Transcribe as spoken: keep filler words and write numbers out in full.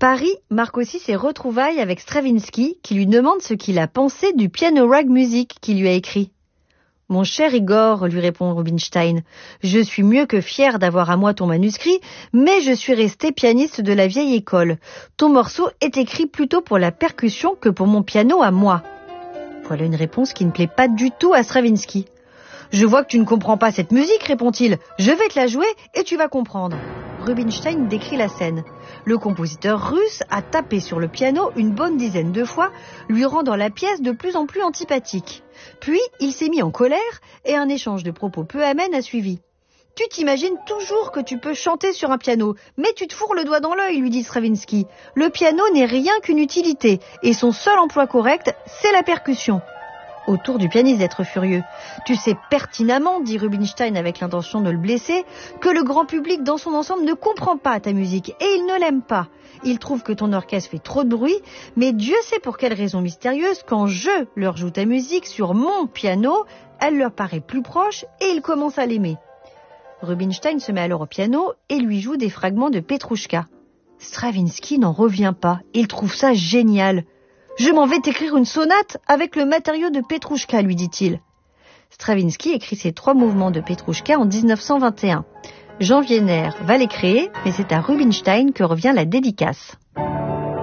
Paris marque aussi ses retrouvailles avec Stravinsky, qui lui demande ce qu'il a pensé du piano rag music qu'il lui a écrit. « Mon cher Igor, lui répond Rubinstein, je suis mieux que fier d'avoir à moi ton manuscrit, mais je suis resté pianiste de la vieille école. Ton morceau est écrit plutôt pour la percussion que pour mon piano à moi. » Voilà une réponse qui ne plaît pas du tout à Stravinsky. « Je vois que tu ne comprends pas cette musique, répond-il. Je vais te la jouer et tu vas comprendre. » Rubinstein décrit la scène. Le compositeur russe a tapé sur le piano une bonne dizaine de fois, lui rendant la pièce de plus en plus antipathique. Puis, il s'est mis en colère et un échange de propos peu amène a suivi. « Tu t'imagines toujours que tu peux chanter sur un piano, mais tu te fourres le doigt dans l'œil, lui dit Stravinsky. Le piano n'est rien qu'une utilité, et son seul emploi correct, c'est la percussion. » Au tour du pianiste d'être furieux. « Tu sais pertinemment, dit Rubinstein avec l'intention de le blesser, que le grand public dans son ensemble ne comprend pas ta musique et il ne l'aime pas. Il trouve que ton orchestre fait trop de bruit, mais Dieu sait pour quelle raison mystérieuse, quand je leur joue ta musique sur mon piano, elle leur paraît plus proche et ils commencent à l'aimer. » Rubinstein se met alors au piano et lui joue des fragments de Petrouchka. Stravinsky n'en revient pas, il trouve ça génial. « Je m'en vais t'écrire une sonate avec le matériau de Petrouchka, lui dit-il. » Stravinsky écrit ces trois mouvements de Petrouchka en dix-neuf cent vingt et un. Jean Wiener va les créer, mais c'est à Rubinstein que revient la dédicace.